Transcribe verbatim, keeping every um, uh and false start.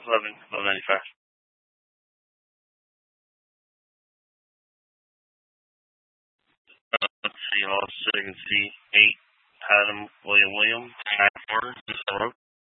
eleven, eleven ninety-five. Uh, let's see, also you can see eight Adam William William, nine four, Road.